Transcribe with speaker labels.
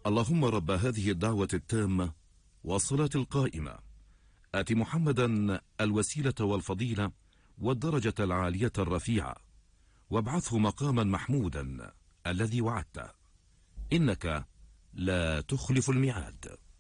Speaker 1: اللهم رب هذه الدعوة التامة والصلاة القائمة، آت محمدا الوسيلة والفضيلة والدرجة العالية الرفيعة، وابعثه مقاما محمودا الذي وعدته، إنك لا تخلف الميعاد.